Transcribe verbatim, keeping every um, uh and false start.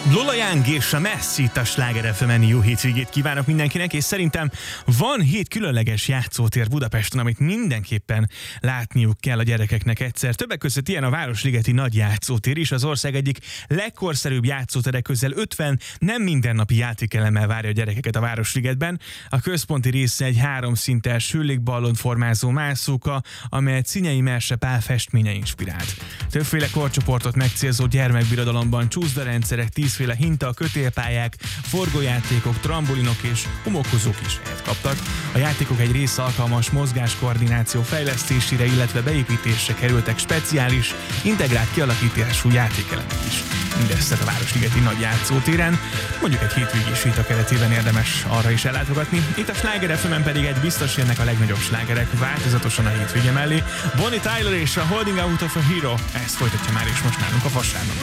Lola Young és a Messi itt a Sláger ef emen. Jó hétvégét kívánok mindenkinek, és szerintem van hét különleges játszótér Budapesten, amit mindenképpen látniuk kell a gyerekeknek egyszer. Többek között ilyen a Városligeti Nagy Játszótér is, az ország egyik legkorszerűbb játszótere, közel ötven nem mindennapi játékelemmel várja a gyerekeket a Városligetben. A központi része egy háromszintes hőlégballon formázó mászóka, amelyet Szinyei Merse Pál festménye inspirált. Többféle korcsoportot megcélzó gyermekbirodalomban csúszdarendszerek, tízféle hinta, kötélpályák, forgójátékok, trambolinok és homokozók is helyet kaptak. A játékok egy része alkalmas mozgáskoordináció fejlesztésére, illetve beépítésre kerültek speciális, integrált kialakítású játékelemek is. Mindezt a Városligeti Nagy Játszótéren, mondjuk egy hétvégés vita keretében érdemes arra is ellátogatni. Itt a Sláger ef emen pedig egy biztos jönnek a legnagyobb slágerek változatosan a hétvége mellé. Bonnie Tyler és a Holding Out of a Hero, ezt folytatja már is most nálunk a vasárnapi